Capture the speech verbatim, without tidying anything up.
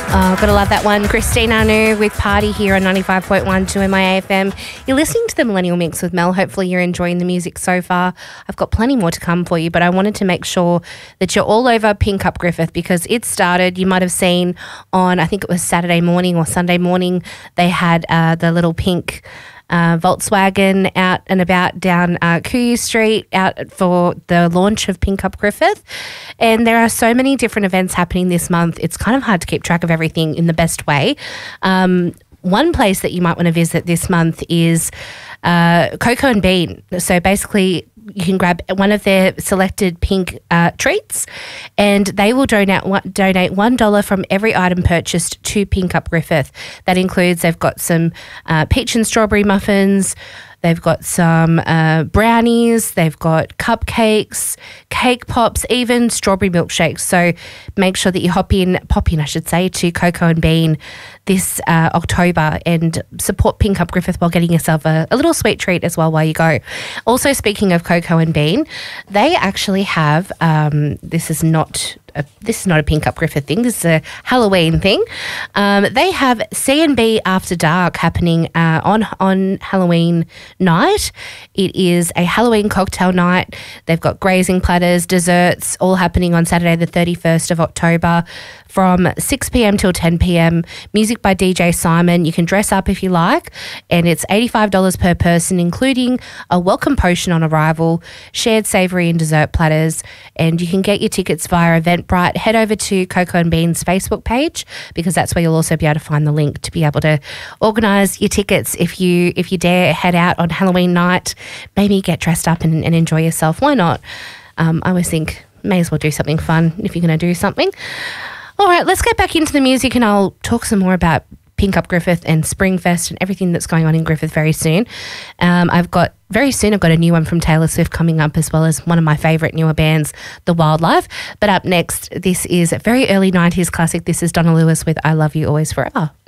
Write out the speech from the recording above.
Oh, gotta love that one. Christine Anu with Party here on ninety-five point one two M I A F M. You're listening to the Millennial Mix with Mel. Hopefully you're enjoying the music so far. I've got plenty more to come for you, but I wanted to make sure that you're all over Pink Up Griffith because it started. You might have seen on, I think it was Saturday morning or Sunday morning, they had uh, the little pink Uh, Volkswagen out and about down uh, Kuyu Street out for the launch of Pink Up Griffith. And there are so many different events happening this month. It's kind of hard to keep track of everything in the best way. Um, one place that you might want to visit this month is uh, Coco and Bean. So basically you can grab one of their selected pink uh, treats and they will donate one, donate one dollar from every item purchased to Pink Up Griffith. That includes, they've got some uh, peach and strawberry muffins, they've got some uh, brownies, they've got cupcakes, cake pops, even strawberry milkshakes. So make sure that you hop in, pop in, I should say, to Coco and Bean this uh, October and support Pink Up Griffith while getting yourself a, a little sweet treat as well while you go. Also, speaking of Coco and Bean, they actually have, um, this is not a, this is not a Pink Up Griffith thing, this is a Halloween thing. Um, they have C and B After Dark happening uh, on, on Halloween night. It is a Halloween cocktail night. They've got grazing platters, desserts, all happening on Saturday the thirty-first of October from six p.m. till ten p.m. Music by D J Simon. You can dress up if you like, and it's eighty-five dollars per person, including a welcome potion on arrival, shared savoury and dessert platters, and you can get your tickets via Eventbrite. Head over to Coco and Bean's Facebook page because that's where you'll also be able to find the link to be able to organise your tickets if you if you dare head out on Halloween night. Maybe get dressed up and, and enjoy yourself. Why not? Um, I always think may as well do something fun if you're going to do something. All right, let's get back into the music and I'll talk some more about Pink Up Griffith and Springfest and everything that's going on in Griffith very soon. Um, I've got, very soon I've got a new one from Taylor Swift coming up as well as one of my favourite newer bands, The Wildlife. But up next, this is a very early nineties classic. This is Donna Lewis with I Love You Always Forever.